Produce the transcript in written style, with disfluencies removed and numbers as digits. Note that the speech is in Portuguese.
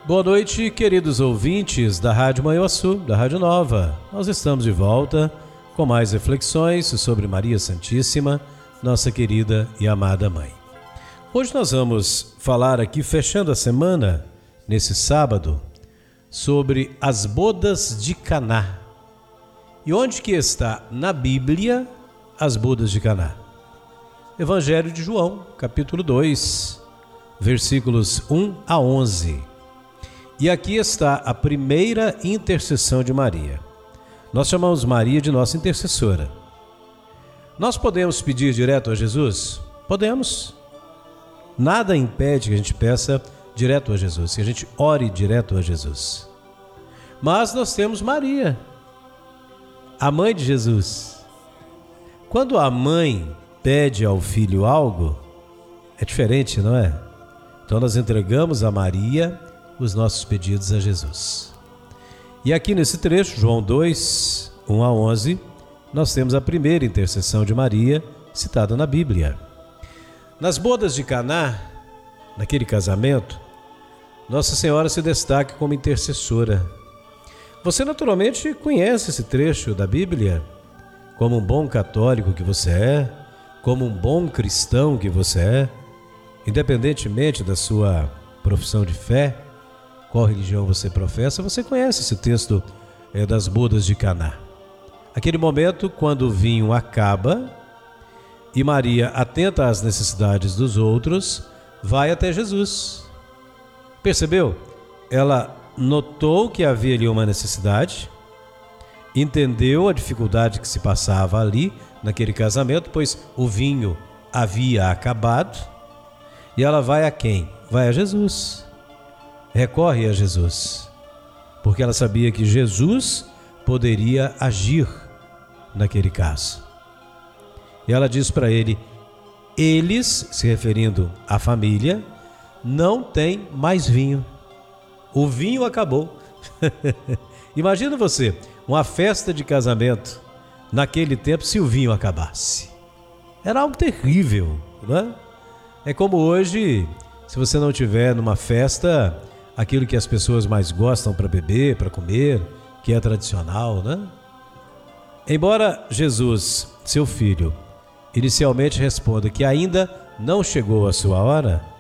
Boa noite, queridos ouvintes da Rádio Manhuaçu, da Rádio Nova. Nós estamos de volta com mais reflexões sobre Maria Santíssima, nossa querida e amada Mãe. Hoje nós vamos falar aqui, fechando a semana, nesse sábado, sobre as bodas de Caná. E onde que está na Bíblia as bodas de Caná? Evangelho de João, capítulo 2, versículos 1 a 11. E aqui está a primeira intercessão de Maria. Nós chamamos Maria de nossa intercessora. Nós podemos pedir direto a Jesus? Podemos. Nada impede que a gente peça direto a Jesus, que a gente ore direto a Jesus. Mas nós temos Maria, a mãe de Jesus. Quando a mãe pede ao filho algo, é diferente, não é? Então nós entregamos a Maria os nossos pedidos a Jesus. E aqui nesse trecho, João 2, 1 a 11, nós temos a primeira intercessão de Maria citada na Bíblia. Nas bodas de Caná, naquele casamento, Nossa Senhora se destaca como intercessora. Você naturalmente conhece esse trecho da Bíblia, como um bom católico que você é, como um bom cristão que você é, independentemente da sua profissão de fé, qual religião você professa, você conhece esse texto das bodas de Caná. Aquele momento quando o vinho acaba e Maria, atenta às necessidades dos outros, vai até Jesus. Percebeu? Ela notou que havia ali uma necessidade, entendeu a dificuldade que se passava ali naquele casamento, pois o vinho havia acabado, e ela vai a quem? Vai a Jesus. Recorre a Jesus, porque ela sabia que Jesus poderia agir naquele caso. E ela diz para ele: eles, se referindo à família, não têm mais vinho. O vinho acabou. Imagina você, uma festa de casamento naquele tempo, se o vinho acabasse. Era algo terrível, não é? É como hoje, se você não tiver numa festa aquilo que as pessoas mais gostam para beber, para comer, que é tradicional, né? Embora Jesus, seu filho, inicialmente responda que ainda não chegou a sua hora,